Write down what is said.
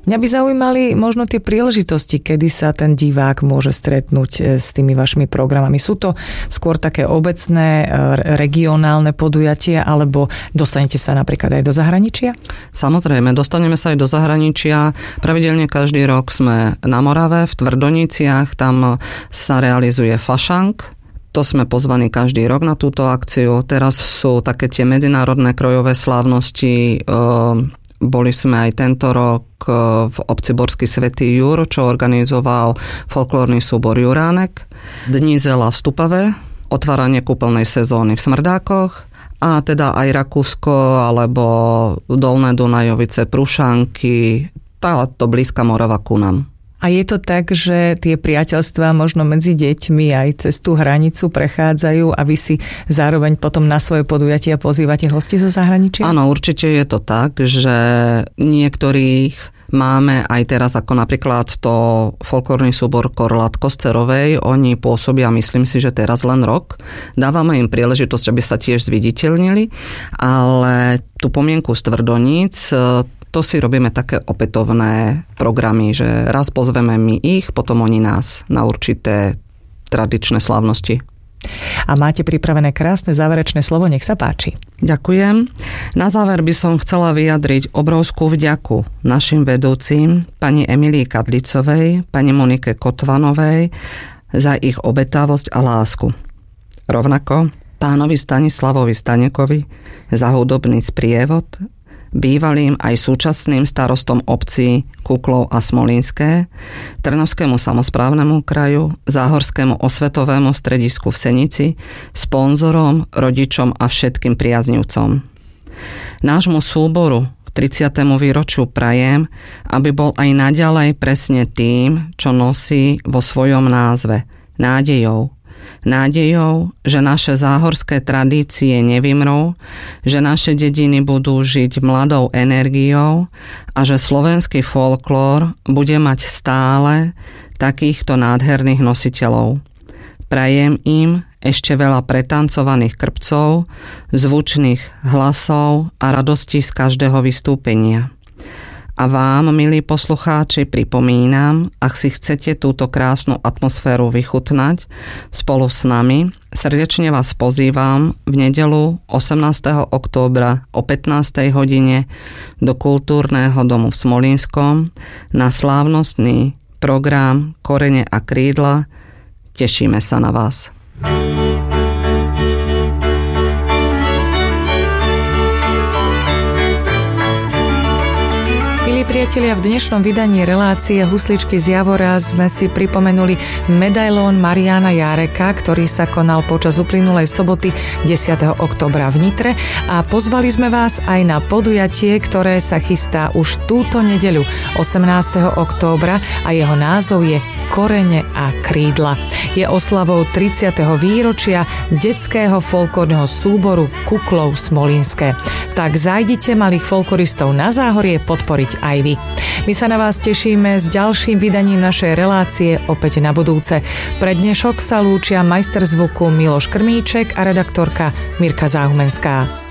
Mňa by zaujímali možno tie príležitosti, kedy sa ten divák môže stretnúť s tými vašimi programami. Sú to skôr také obecné, regionálne podujatia, alebo dostanete sa napríklad aj do zahraničia? Samozrejme, dostaneme sa aj do zahraničia. Pravidelne každý rok sme na Morave, v Tvrdoniciach, tam sa realizuje fašank. To sme pozvaní každý rok na túto akciu. Teraz sú také tie medzinárodné krojové slávnosti. Boli sme aj tento rok v obci Borský Svätý Jur, čo organizoval folklórny súbor Juránek. Dni zela v Stupave, otváranie kúpeľnej sezóny v Smrdákoch a teda aj Rakúsko alebo Dolné Dunajovice, Prušánky, táto blízka Morava ku nám. A je to tak, že tie priateľstvá možno medzi deťmi aj cez tú hranicu prechádzajú a vy si zároveň potom na svoje podujatia pozývate hosti zo zahraničia? Áno, určite je to tak, že niektorých máme aj teraz, ako napríklad to folklórny súbor Korlát Koscerovej, oni pôsobia, myslím si, že teraz len rok. Dávame im príležitosť, aby sa tiež zviditeľnili, ale tú pomienku z Tvrdoníc, to si robíme také opätovné programy, že raz pozveme my ich, potom oni nás na určité tradičné slávnosti. A máte pripravené krásne záverečné slovo, nech sa páči. Ďakujem. Na záver by som chcela vyjadriť obrovskú vďaku našim vedúcim, pani Emílii Kadlicovej, pani Monike Kotvanovej za ich obetavosť a lásku. Rovnako pánovi Stanislavovi Stanekovi za hudobný sprievod, bývalým aj súčasným starostom obcí Kuklov a Smolínske, Trnavskému samosprávnemu kraju, Záhorskému osvetovému stredisku v Senici, sponzorom, rodičom a všetkým priaznivcom. Nášmu súboru k 30. výročiu prajem, aby bol aj naďalej presne tým, čo nosí vo svojom názve, nádejou. Nádejou, že naše záhorské tradície nevymrú, že naše dediny budú žiť mladou energiou a že slovenský folklór bude mať stále takýchto nádherných nositeľov. Prajem im ešte veľa pretancovaných krpcov, zvučných hlasov a radostí z každého vystúpenia. A vám, milí poslucháči, pripomínam, ak si chcete túto krásnu atmosféru vychutnať spolu s nami, srdečne vás pozývam v nedeľu 18. októbra o 15. hodine do Kultúrneho domu v Smolínskom na slávnostný program Korene a krídla. Tešíme sa na vás. Priatelia, v dnešnom vydaní relácie Husličky z Javora sme si pripomenuli medailón Mariána Járeka, ktorý sa konal počas uplynulej soboty 10. októbra v Nitre a pozvali sme vás aj na podujatie, ktoré sa chystá už túto nedeľu 18. októbra a jeho názov je Korene a krídla. Je oslavou 30. výročia detského folklórneho súboru Kuklov Smolínske. Tak zajdite malých folkloristov na Záhorie podporiť aj vy. My sa na vás tešíme s ďalším vydaním našej relácie opäť na budúce. Pre dnešok sa lúčia majster zvuku Miloš Krmíček a redaktorka Mirka Záhumenská.